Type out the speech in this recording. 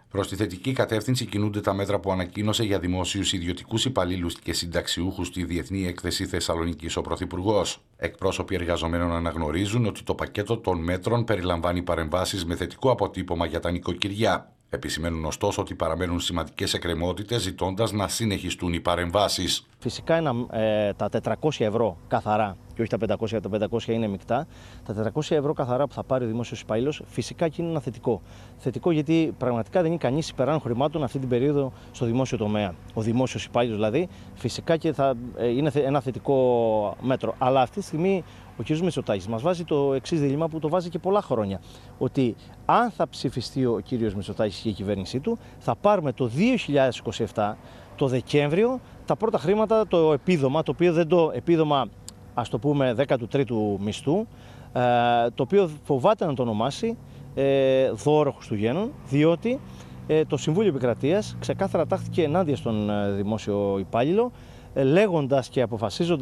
Προς τη θετική κατεύθυνση κινούνται τα μέτρα που ανακοίνωσε για δημόσιους ιδιωτικούς υπαλλήλους και συνταξιούχους στη Διεθνή Έκθεση Θεσσαλονίκης ο Πρωθυπουργός. Εκπρόσωποι εργαζομένων αναγνωρίζουν ότι το πακέτο των μέτρων περιλαμβάνει παρεμβάσεις με θετικό αποτύπωμα για τα νοικοκυριά. Επισημαίνουν ωστόσο ότι παραμένουν σημαντικές εκκρεμότητες, ζητώντας να συνεχιστούν οι παρεμβάσεις. Φυσικά τα 400 ευρώ καθαρά, και όχι τα 500, τα 500 είναι μεικτά, τα 400 ευρώ καθαρά που θα πάρει ο δημόσιος υπάλληλος, φυσικά και είναι ένα θετικό. Θετικό γιατί πραγματικά δεν είναι κανείς υπεράνω χρημάτων αυτή την περίοδο στο δημόσιο τομέα. Ο δημόσιος υπάλληλος δηλαδή, φυσικά και θα είναι ένα θετικό μέτρο. Αλλά αυτή τη στιγμή ο κ. Μητσοτάκης μας βάζει το εξής δίλημμα που το βάζει και πολλά χρόνια. Ότι αν θα ψηφιστεί ο κ. Μητσοτάκης και η κυβέρνησή του, θα πάρουμε το 2027, το Δεκέμβριο, τα πρώτα χρήματα, το επίδομα, το οποίο δεν το επίδομα, ας το πούμε, 13ου μισθού, το οποίο φοβάται να το ονομάσει δώρο Χριστουγέννων, διότι το Συμβούλιο Επικρατείας ξεκάθαρα τάχθηκε ενάντια στον δημόσιο υπάλληλο, λέγοντας και αποφασίζοντας